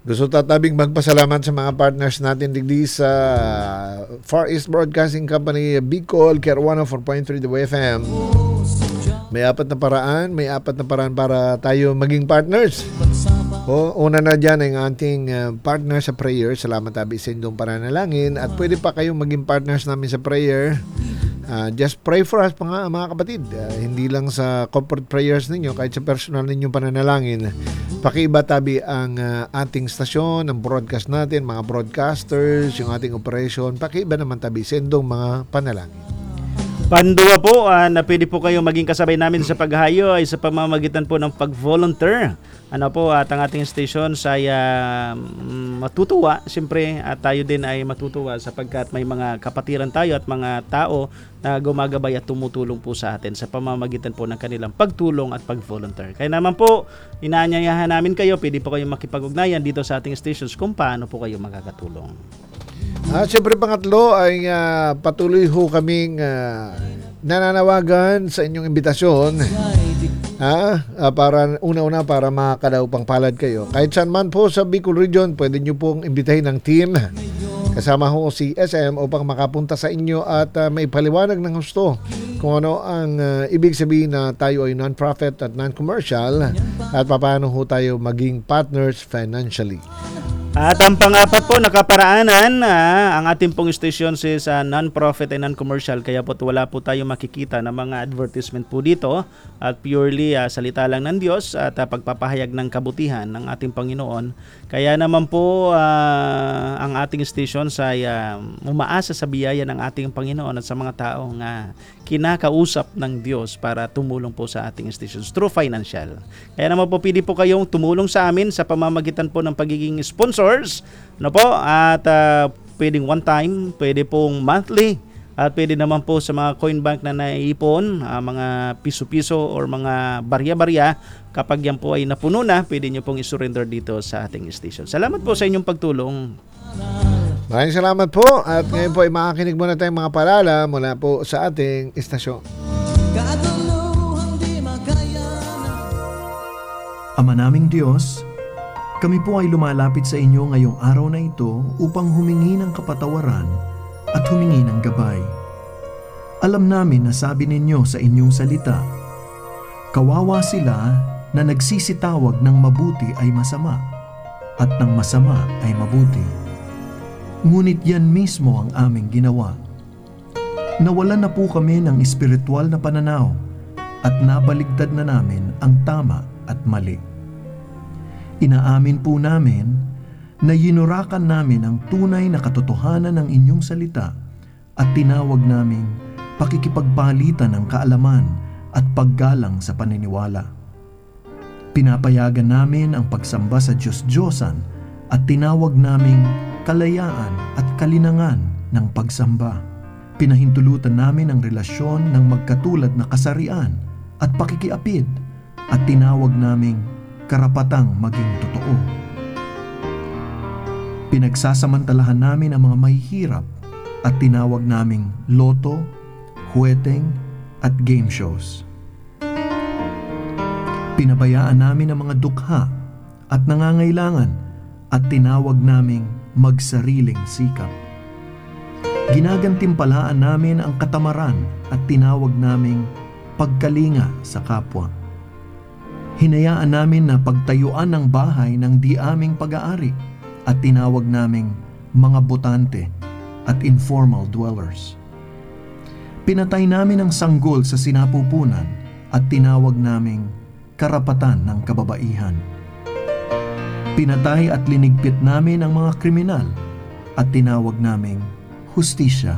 Gusto tatabing magpasalamat sa mga partners natin digdi sa Far East Broadcasting Company, Bicol, Care 104.3 The FM. May apat na paraan para tayo maging partners. Una na dyan ang ating partner sa prayer. Salamat tabi sa inyong pananalangin. At pwede pa kayong maging partners namin sa prayer. Just pray for us mga kapatid. Hindi lang sa corporate prayers ninyo, kahit sa personal ninyong pananalangin. Pakiiba tabi ang ating stasyon, ang broadcast natin, mga broadcasters, yung ating operation. Pakiiba naman tabi sa inyong mga panalangin. Pandua po na pwede po kayong maging kasabay namin sa paghahayo ay sa pamamagitan po ng pag-volunteer. Ano po at ang ating station ay matutuwa siyempre at tayo din ay matutuwa sapagkat may mga kapatiran tayo at mga tao na gumagabay at tumutulong po sa atin sa pamamagitan po ng kanilang pagtulong at pag-volunteer. Kaya naman po, inaanyayahan namin kayo, pwede po kayong makipag-ugnayan dito sa ating stations kung paano po kayo makakatulong. Siyempre pangatlo ay patuloy ho kaming nananawagan sa inyong imbitasyon para una-una para makakadaw pang palad kayo. Kahit saan man po sa Bicol Region, pwede nyo pong imbitahin ng team kasama ho si SM upang makapunta sa inyo at may paliwanag ng gusto kung ano ang ibig sabihin na tayo ay non-profit at non-commercial at paano ho tayo maging partners financially. At ang pang-apat po, nakaparaanan, ang ating pong station is non-profit and non-commercial, kaya po wala po tayo makikita ng mga advertisement po dito at purely salita lang ng Diyos at pagpapahayag ng kabutihan ng ating Panginoon. Kaya naman po ang ating station ay umaasa sa biyaya ng ating Panginoon at sa mga tao nga kinakausap ng Diyos para tumulong po sa ating stations through financial. Kaya naman po pwede po kayong tumulong sa amin sa pamamagitan po ng pagiging sponsors, no po, at pwedeng one time, pwede pong monthly, at pwede naman po sa mga coin bank na naiipon, mga piso-piso or mga barya-barya. Kapag yan po ay napuno na, pwede nyo pong isurrender dito sa ating station. Salamat po sa inyong pagtulong. Maraming salamat po at ngayon po ay makakinig muna tayong mga palala mula po sa ating istasyon. Ama naming Diyos, kami po ay lumalapit sa inyo ngayong araw na ito upang humingi ng kapatawaran at humingi ng gabay. Alam namin na sabi ninyo sa inyong salita, kawawa sila na nagsisitawag ng mabuti ay masama at ng masama ay mabuti. Ngunit yan mismo ang aming ginawa. Nawalan na po kami ng espiritual na pananaw at nabaligtad na namin ang tama at mali. Inaamin po namin na yinurakan namin ang tunay na katotohanan ng inyong salita at tinawag naming pakikipagpalitan ng kaalaman at paggalang sa paniniwala. Pinapayagan namin ang pagsamba sa Diyos-Diyosan at tinawag naming kalayaan at kalinangan ng pagsamba. Pinahintulutan namin ang relasyon ng magkatulad na kasarian at pakikiapid at tinawag naming karapatang maging totoo. Pinagsasamantalahan namin ang mga mahihirap at tinawag naming loto, huweteng at game shows. Pinabayaan namin ang mga dukha at nangangailangan at tinawag naming magsariling sikap. Ginagantimpalaan namin ang katamaran at tinawag naming pagkalinga sa kapwa. Hinayaan namin na pagtayuan ng bahay ng di aming pag-aari at tinawag naming mga botante at informal dwellers. Pinatay namin ang sanggol sa sinapupunan at tinawag naming karapatan ng kababaihan. Pinatay at linigpit namin ang mga kriminal at tinawag naming hustisya.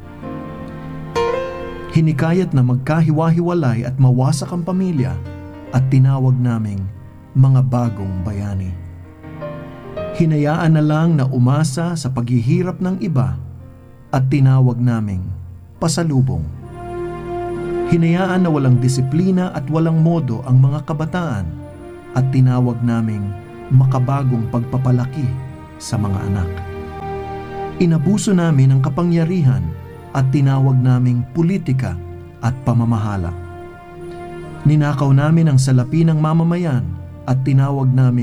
Hinikayat na magkahiwa-hiwalay at mawasak ang pamilya at tinawag naming mga bagong bayani. Hinayaan na lang na umasa sa paghihirap ng iba at tinawag naming pasalubong. Hinayaan na walang disiplina at walang modo ang mga kabataan at tinawag naming makabagong pagpapalaki sa mga anak. Inabuso namin ang kapangyarihan at tinawag naming politika at pamamahala. Ninakaw namin ang salapi ng mamamayan at tinawag naming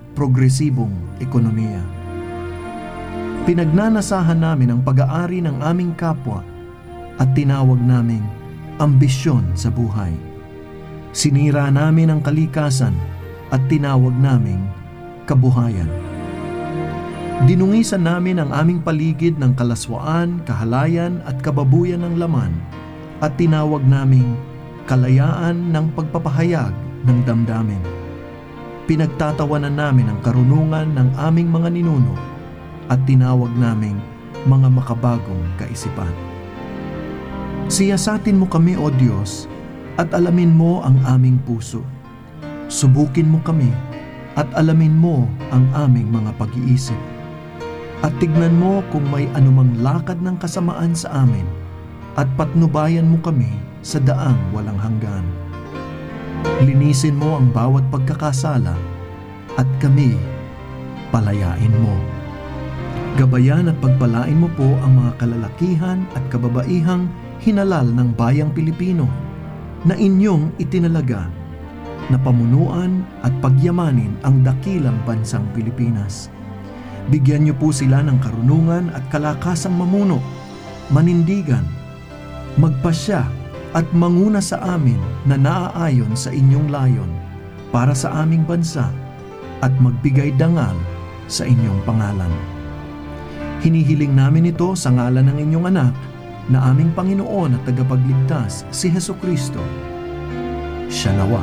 progresibong ekonomiya. Pinagnanasahan namin ang pag-aari ng aming kapwa at tinawag naming ambisyon sa buhay. Sinira namin ang kalikasan at tinawag naming kabuhayan. Dinungisan namin ang aming paligid ng kalaswaan, kahalayan at kababuyan ng laman at tinawag naming kalayaan ng pagpapahayag ng damdamin. Pinagtatawanan namin ang karunungan ng aming mga ninuno at tinawag naming mga makabagong kaisipan. Siyasatin mo kami, O Diyos, at alamin mo ang aming puso. Subukin mo kami at alamin mo ang aming mga pag-iisip. At tignan mo kung may anumang lakad ng kasamaan sa amin at patnubayan mo kami sa daang walang hanggan. Linisin mo ang bawat pagkakasala at kami palayain mo. Gabayan at pagpalain mo po ang mga kalalakihan at kababaihang hinalal ng bayang Pilipino na inyong itinalaga na pamunuan at pagyamanin ang dakilang bansang Pilipinas. Bigyan niyo po sila ng karunungan at kalakasang mamuno, manindigan, magpasya at manguna sa amin na naaayon sa inyong layon para sa aming bansa at magbigay dangal sa inyong pangalan. Hinihiling namin ito sa ngalan ng inyong anak na aming Panginoon at tagapagligtas, si Hesukristo. Siya nawa.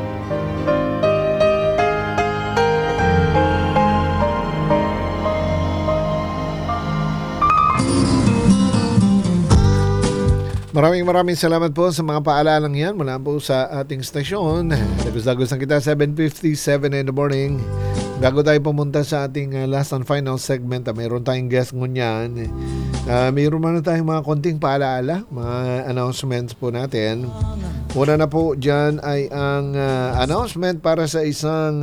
Maraming salamat po sa mga paalalang yan mula po sa ating stasyon. Dagos-dagos na kita, 7:57 in the morning. Bago tayo pumunta sa ating last and final segment, mayroon tayong guest ngunyan. Mayroon man tayong mga konting paalaala, mga announcements po natin. Una na po dyan ay ang announcement para sa isang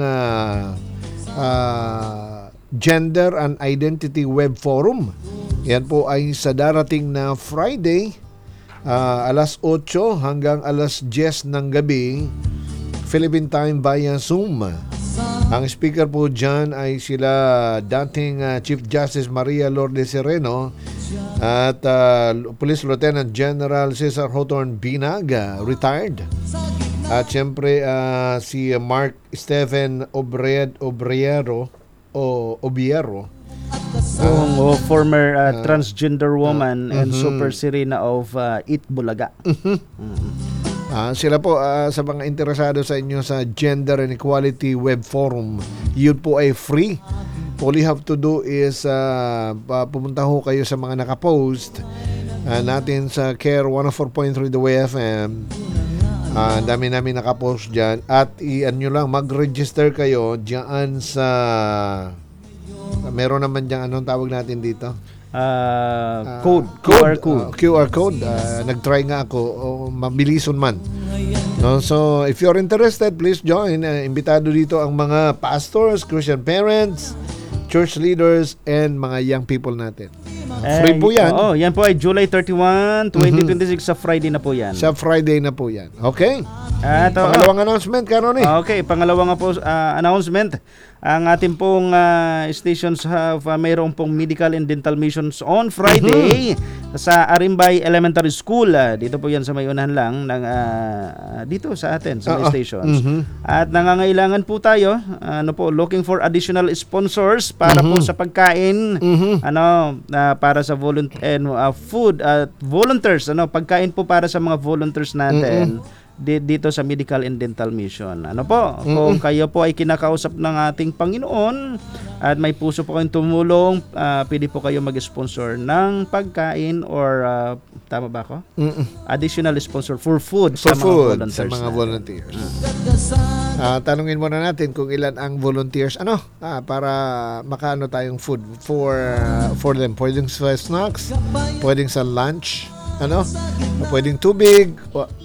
Gender and Identity Web Forum. Yan po ay sa darating na Friday, alas 8 hanggang alas 10 ng gabi, Philippine Time via Zoom. Ang speaker po dyan ay sila dating Chief Justice Maria Lourdes Sereno at Police Lieutenant General Cesar Hawthorne Binag, retired. At siyempre si Mark Stephen Obriero, former transgender woman and Super Serena of Itbulaga. Sila po sa mga interesado sa inyo sa Gender and Equality Web Forum, yun po ay free. All you have to do is pumunta ho kayo sa mga nakapost natin sa Care 104.3 The Way FM. Dami namin nakapost dyan. At nyo lang, mag-register kayo dyan sa meron naman dyan, anong tawag natin dito? QR code. QR code. Nag-try nga ako. Mabilison man. No? So, if you're interested, please join. Imbitado dito ang mga pastors, Christian parents, church leaders, and mga young people natin. Free po yan. Yan po ay July 31, 2026 sa Friday na po yan. Sa Friday na po yan. Okay? Ito, pangalawang announcement, Karoni. Okay, pangalawang po announcement. Ang ating pong stations have mayroon pong medical and dental missions on Friday sa Arimbay Elementary School. Dito po yan sa may unahan lang ng dito sa atin sa may stations. At nangangailangan po tayo looking for additional sponsors para po sa pagkain, para sa food at volunteers, pagkain po para sa mga volunteers natin. Dito sa Medical and Dental Mission. Kung kayo po ay kinakausap ng ating Panginoon at may puso po kayong tumulong, pwede po kayo mag-sponsor ng pagkain or tama ba ako? Additional sponsor for food sa mga volunteers. Tanungin muna natin kung ilan ang volunteers para makaano tayong food for them. Pwedeng sa snacks, pwedeng sa lunch, pwedeng tubig,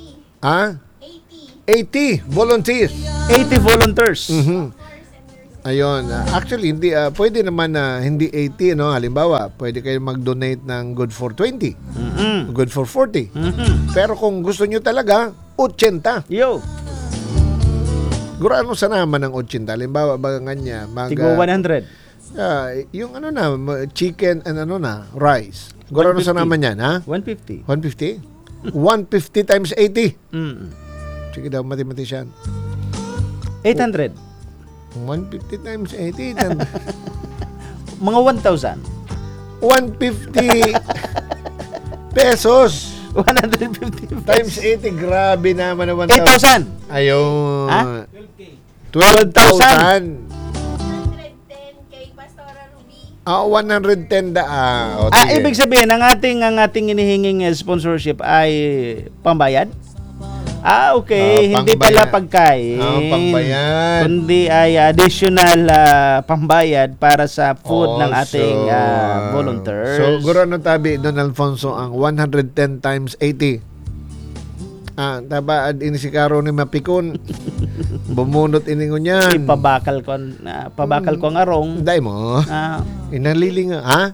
80 volunteers. 80 volunteers. Ayun. Actually, hindi pwede naman na hindi 80, Halimbawa, pwede kayo mag-donate ng good for 20. Good for 40. Pero kung gusto nyo talaga, 80. Yo. Gurano sa naman ng 80. Halimbawa, ba nga Tigo 100. yung chicken and rice. Gurano sa 150. naman yan, ha? 150. 150? 150 times 80. Mm. Sige daw, mathematician. 800. 150 times 80. Then Mga 1,000. 150 pesos 150 times 80. Grabe naman na 1,000. 8,000. Ayun. Ha? 12,000. 110 kay Pastora Ruby. 110 da. Ibig sabihin, ang ating inihinging sponsorship ay pambayad? Okay. Hindi pala pagkain. Pambayad. Kundi ay additional pambayad para sa food ng ating volunteers. So, gurano tabi, Don Alfonso, ang 110 times 80. Taba, inisikaro ni Mapikon. Bumunot iningon yan. Pabakal ko ang arong. Day mo. Inaliling ha?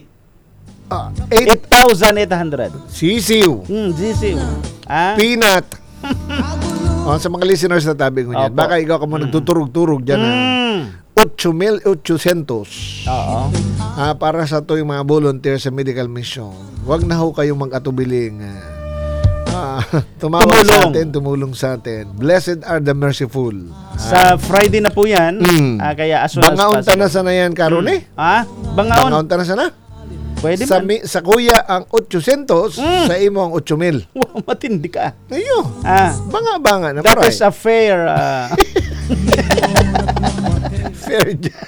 8,800. Sisiw. Sisiw. Peanut. Sa mga listeners na tabi ko yan. Opo. Baka ikaw ka mo nagtuturog-turog dyan. 8,800. Oo. Para sa to yung mga volunteer sa medical mission. Huwag na ho kayong mag-atubiling. Tumulong sa atin. Blessed are the merciful. Sa Friday na po yan. Kaya as soon as Bangaon possible. na sana yan, karon eh. Bangaon. Bangaon na sana. Pwede Sa, man. sa kuya ang 800, sa imo ang 8,000. Wow, matindi ka. Ayo. Banga-banga na That paray. is a fair Fair job.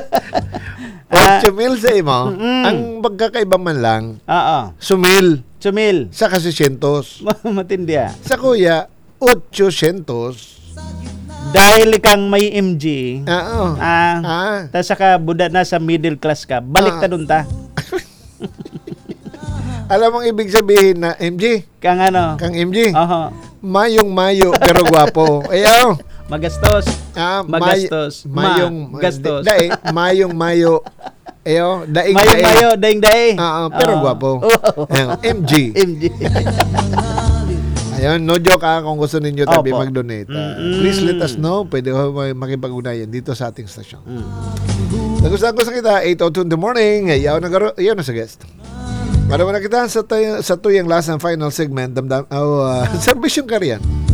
8,000 sa imo. Ang magkakaiba man lang, sumil Sumil. sa kasi 100. Matindi Sa kuya, 800. Dahil kang may MG. Oo. Tas saka buda na sa middle class ka. Balik ta dun ta. Alam mong ibig sabihin na MG? Kang ano? Kang MG? Oho. Mayong-mayo pero gwapo. Ayaw. Magastos. Magastos. Gastos. Mayong-mayo. Ayaw. Daing Mayo, daing-daing. pero gwapo. MG. MG. Ayun, no joke kung gusto ninyo tabi Opo. mag-donate. Please let us know. Pwede ho makipag-ugnayan dito sa ating stasyon. Nagustuhan ko sa kita, 8:02 in the morning. Ayaw na sa guest. Para na kita sa tuyang last and final segment, serbisyong karyan.